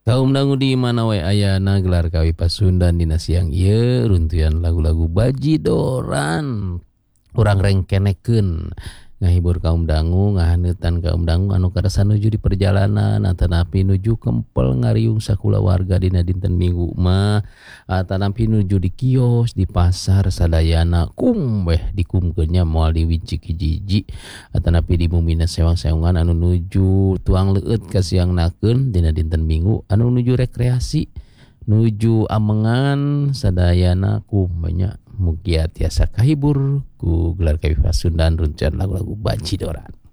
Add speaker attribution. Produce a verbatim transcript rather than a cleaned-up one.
Speaker 1: Kaum dangu di mana wae ayana gelar kawi pasundan dina siang ieu runtuyan lagu-lagu bajidoran urang rengkeneken ngahibur kaum dangu ngahaneutan kaum dangu anu karasa nuju di perjalanan atanapi nuju kempel ngariung sakula warga dina dinten Minggu mah atanapi nuju di kios di pasar sadayana kum weh dikumkeun nya moal diwincik hiji-hiji atanapi di mumina sewang-sewangan anu nuju tuang leueut ka siangnakeun dina dinten Minggu anu nuju rekreasi nuju amengan sadayana kumbanya mugia tiasa kahibur ku gelar kawi pasundan runtuyan lagu-lagu bajidoran.